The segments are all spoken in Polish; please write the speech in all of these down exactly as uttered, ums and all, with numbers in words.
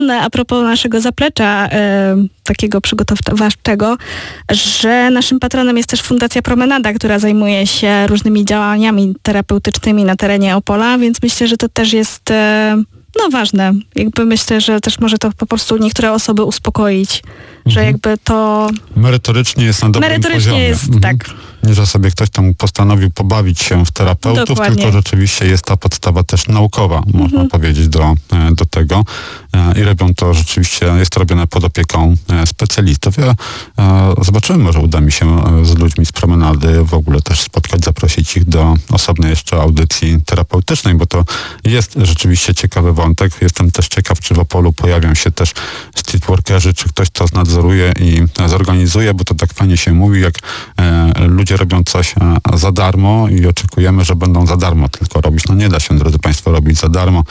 A propos naszego zaplecza e, takiego przygotowawczego, że naszym patronem jest też Fundacja Promenada, która zajmuje się różnymi działaniami terapeutycznymi na terenie Opola, więc myślę, że to też jest e, no ważne. Jakby myślę, że też może to po prostu niektóre osoby uspokoić, mhm. że jakby to... Merytorycznie jest na dobrym Merytorycznie poziomie. jest, mhm. tak. Nie, że sobie ktoś tam postanowił pobawić się w terapeutów, Dokładnie. tylko rzeczywiście jest ta podstawa też naukowa, mhm. można powiedzieć, do, do tego. I robią to rzeczywiście, jest to robione pod opieką specjalistów. Ja zobaczymy, może uda mi się z ludźmi z promenady w ogóle też spotkać, zaprosić ich do osobnej jeszcze audycji terapeutycznej, bo to jest rzeczywiście ciekawy wątek. Jestem też ciekaw, czy w Opolu pojawią się też streetworkerzy, czy ktoś to nadzoruje i zorganizuje, bo to tak fajnie się mówi, jak ludzie robią coś za darmo i oczekujemy, że będą za darmo tylko robić. No nie da się, drodzy Państwo, robić za darmo,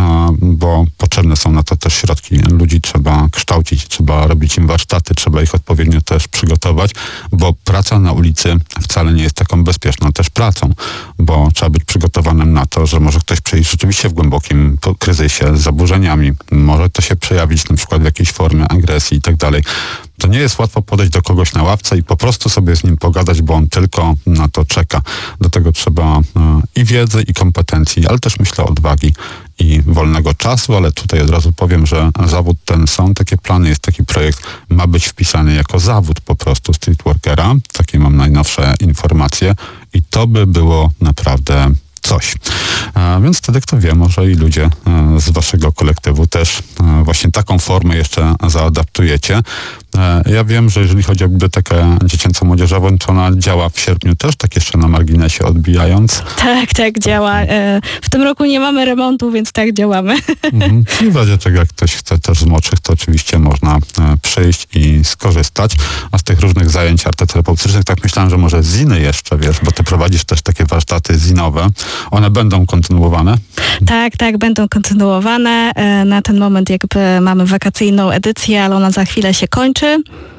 bo potrzebne są na to też środki. Ludzi trzeba kształcić, trzeba robić im warsztaty, trzeba ich odpowiednio też przygotować, bo praca na ulicy wcale nie jest taką bezpieczną też pracą, bo trzeba być przygotowanym na to, że może ktoś przejść rzeczywiście w głębokim kryzysie z zaburzeniami. Może to się przejawić na przykład w jakiejś formie agresji i tak dalej. To nie jest łatwo podejść do kogoś na ławce i po prostu sobie z nim pogadać, bo on tylko na to czeka. Do tego trzeba i wiedzy, i kompetencji, ale też myślę odwagi i wolnego czasu, ale tutaj od razu powiem, że zawód ten, są takie plany, jest taki projekt, ma być wpisany jako zawód po prostu streetworkera. Takie mam najnowsze informacje i to by było naprawdę coś. A więc wtedy, kto wie, może i ludzie z waszego kolektywu też właśnie taką formę jeszcze zaadaptujecie. Ja wiem, że jeżeli chodzi o bibliotekę dziecięco-młodzieżową, to ona działa w sierpniu też, tak jeszcze na marginesie odbijając. Tak, tak, działa. W tym roku nie mamy remontu, więc tak działamy. Mhm. I w razie czego, jak ktoś chce też z młodszych, to oczywiście można przyjść i skorzystać. A z tych różnych zajęć artoterapeutycznych, tak myślałem, że może ziny jeszcze, wiesz, bo ty prowadzisz też takie warsztaty zinowe. One będą kontynuowane? Tak, tak, będą kontynuowane. Na ten moment jakby mamy wakacyjną edycję, ale ona za chwilę się kończy.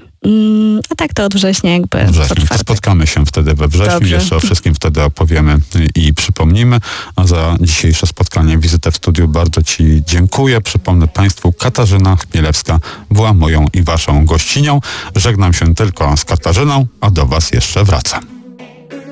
A tak to od września jakby. Wrześniu. To spotkamy się wtedy we wrześniu. Dobrze. Jeszcze o wszystkim wtedy opowiemy i przypomnimy. A za dzisiejsze spotkanie, wizytę w studiu bardzo ci dziękuję. Przypomnę Państwu, Katarzyna Chmielewska była moją i waszą gościnią. Żegnam się tylko z Katarzyną, a do was jeszcze wracam.